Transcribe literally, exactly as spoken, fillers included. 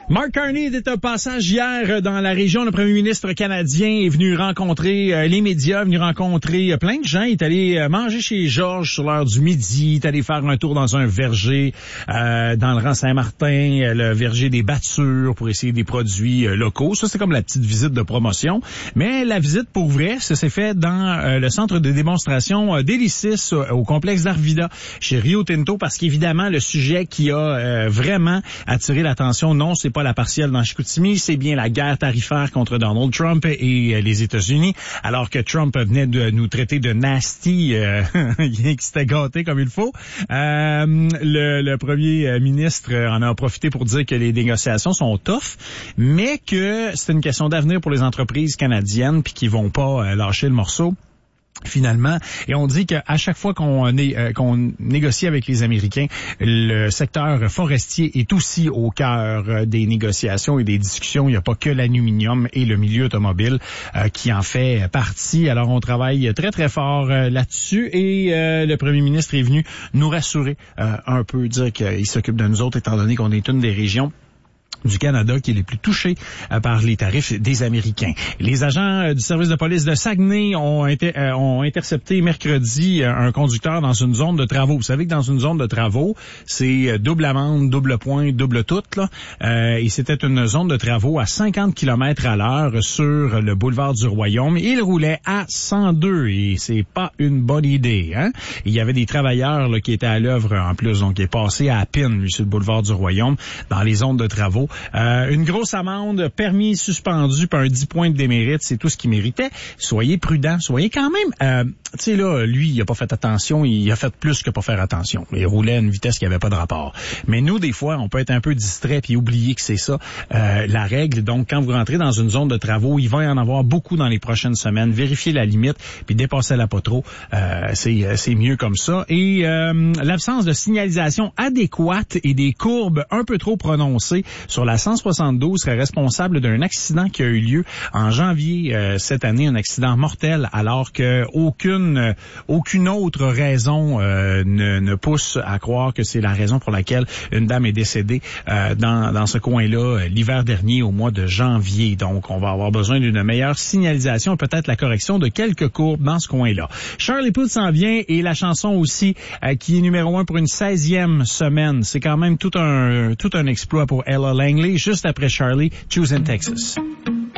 Mark Carney était un passage hier dans la région. Le premier ministre canadien est venu rencontrer euh, les médias, est venu rencontrer euh, plein de gens. Il est allé euh, manger chez Georges sur l'heure du midi. Il est allé faire un tour dans un verger euh, dans le rang Saint-Martin, euh, le verger des Battures, pour essayer des produits euh, locaux. Ça, c'est comme la petite visite de promotion. Mais la visite, pour vrai, ça s'est fait dans euh, le centre de démonstration euh, d'Hélicis euh, au complexe d'Arvida, chez Rio Tinto, parce qu'évidemment, le sujet qui a euh, vraiment attiré l'attention, non, c'est pas la partielle dans Chicoutimi, c'est bien la guerre tarifaire contre Donald Trump et euh, les États-Unis, alors que Trump venait de nous traiter de nasty, euh, qui s'était gâté comme il faut. Euh, le, le premier ministre en a profité pour dire que les négociations sont tough, mais que c'est une question d'avenir pour les entreprises canadiennes, puis qu'ils vont pas euh, lâcher le morceau. Finalement, et on dit qu'à chaque fois qu'on né, euh, qu'on négocie avec les Américains, le secteur forestier est aussi au cœur euh, des négociations et des discussions. Il n'y a pas que l'aluminium et le milieu automobile euh, qui en fait partie. Alors, on travaille très, très fort euh, là-dessus et euh, le premier ministre est venu nous rassurer euh, un peu, dire qu'il s'occupe de nous autres, étant donné qu'on est une des régions du Canada qui est les plus touchés euh, par les tarifs des Américains. Les agents euh, du service de police de Saguenay ont, inter- euh, ont intercepté mercredi euh, un conducteur dans une zone de travaux. Vous savez que dans une zone de travaux, c'est euh, double amende, double point, double tout, là. Euh, et c'était une zone de travaux à cinquante kilomètres à l'heure sur le boulevard du Royaume. Il roulait à cent deux et c'est pas une bonne idée, hein. Il y avait des travailleurs là, qui étaient à l'œuvre en plus, donc il est passé à peine lui, sur le boulevard du Royaume dans les zones de travaux. Euh, une grosse amende, permis suspendu, puis un dix points de démérite, c'est tout ce qu'il méritait. Soyez prudents, soyez quand même... Euh, tu sais, là, lui, il a pas fait attention, il a fait plus que pas faire attention. Il roulait à une vitesse qui avait pas de rapport. Mais nous, des fois, on peut être un peu distrait puis oublier que c'est ça, euh, la règle. Donc, quand vous rentrez dans une zone de travaux, il va y en avoir beaucoup dans les prochaines semaines. Vérifiez la limite, puis dépassez-la pas trop. Euh, c'est, c'est mieux comme ça. Et euh, l'absence de signalisation adéquate et des courbes un peu trop prononcées sur la cent soixante-douze serait responsable d'un accident qui a eu lieu en janvier euh, cette année, un accident mortel, alors que aucune euh, aucune autre raison euh, ne, ne pousse à croire que c'est la raison pour laquelle une dame est décédée euh, dans dans ce coin-là euh, l'hiver dernier au mois de janvier. Donc, on va avoir besoin d'une meilleure signalisation, peut-être la correction de quelques courbes dans ce coin-là. Charlie Puth s'en vient et la chanson aussi euh, qui est numéro un pour une seizième semaine. C'est quand même tout un tout un exploit pour Ella Langley. Juste après Charlie, Choose in Texas.